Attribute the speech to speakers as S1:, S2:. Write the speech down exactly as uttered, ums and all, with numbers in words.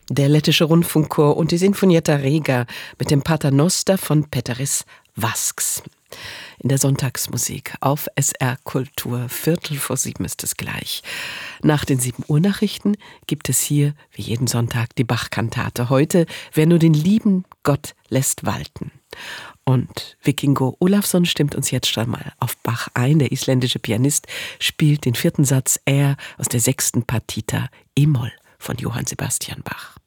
S1: Der lettische Rundfunkchor und die Sinfonietta Rega mit dem Paternoster von Peteris Vasks. In der Sonntagsmusik auf S R Kultur. Viertel vor sieben ist es gleich. Nach den sieben Uhr Nachrichten gibt es hier, wie jeden Sonntag, die Bach-Kantate. Heute, wer nur den lieben Gott lässt walten. Und Vikingo Olafsson stimmt uns jetzt schon mal auf Bach ein. Der isländische Pianist spielt den vierten Satz R aus der sechsten Partita E-Moll von Johann Sebastian Bach.